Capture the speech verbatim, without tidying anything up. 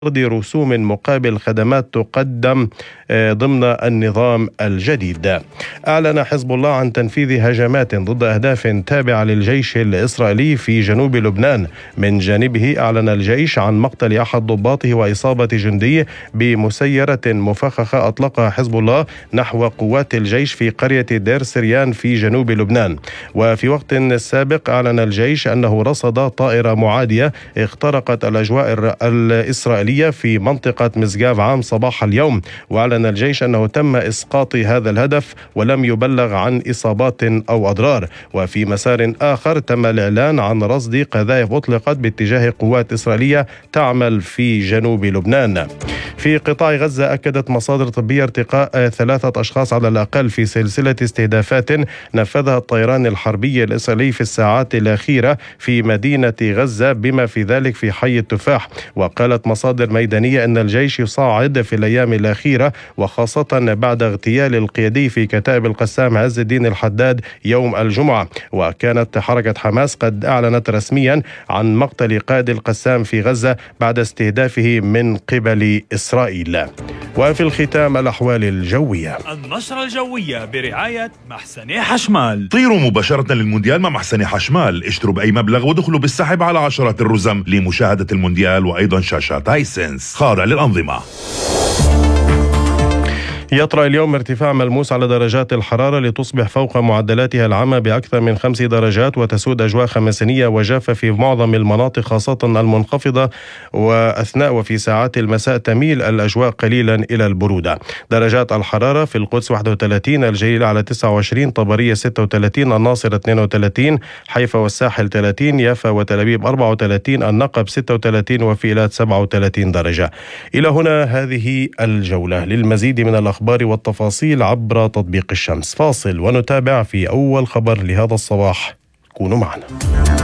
رسوم مقابل خدمات تقدم ضمن النظام الجديد. أعلن حزب الله عن تنفيذ هجمات ضد أهداف تابعة للجيش الإسرائيلي في جنوب لبنان. من جانبه أعلن الجيش عن مقتل أحد ضباطه وإصابة جندي بمسيرة مفخخة أطلقها حزب الله نحو قوات الجيش في قرية دير سريان في جنوب لبنان. وفي وقت سابق أعلن الجيش أنه رصد طائرة معادية اخترقت الأجواء الإسرائيلية في منطقة مسقاف عام صباح اليوم. وأعلن الجيش أنه تم إسقاط هذا الهدف ولم يبلغ عن إصابات أو أضرار. وفي مسار آخر تم الإعلان عن رصد قذائف أطلقت باتجاه قوات إسرائيلية تعمل في جنوب لبنان. في قطاع غزة أكدت مصادر طبية ارتقاء ثلاثة أشخاص على الأقل في سلسلة استهدافات نفذها الطيران الحربي الإسرائيلي في الساعات الأخيرة في مدينة غزة بما في ذلك في حي التفاح. وقالت مصادر ميدانية أن الجيش يصعد في الأيام الأخيرة وخاصة بعد اغتيال القيادي في كتائب القسام عز الدين الحداد يوم الجمعة. وكانت حركة حماس قد أعلنت رسميا عن مقتل قائد القسام في غزة بعد استهدافه من قبل إسرائيل. وفي الختام الأحوال الجوية. النشرة الجوية برعاية محسن حشمال. طيروا مباشرة للمونديال مع محسن حشمال، اشتروا بأي مبلغ ودخلوا بالسحب على عشرات الرزم لمشاهدة المونديال وأيضا شاشات هايسنس خاضع للأنظمة. يطرأ اليوم ارتفاع ملموس على درجات الحرارة لتصبح فوق معدلاتها العامة بأكثر من خمس درجات، وتسود أجواء خمسينية وجافة في معظم المناطق خاصة المنخفضة، وأثناء وفي ساعات المساء تميل الأجواء قليلا إلى البرودة. درجات الحرارة في القدس واحد وثلاثين، الجليل على تسعة وعشرين، طبرية ستة وثلاثين، الناصر اثنين وثلاثين، حيفا والساحل ثلاثين، يافا وتل أبيب أربعة وثلاثين، النقب ستة وثلاثين، وفي إيلات سبعة وثلاثين درجة. إلى هنا هذه الجولة. للمزيد من الأخبار والتفاصيل عبر تطبيق الشمس. فاصل ونتابع في أول خبر لهذا الصباح. كونوا معنا.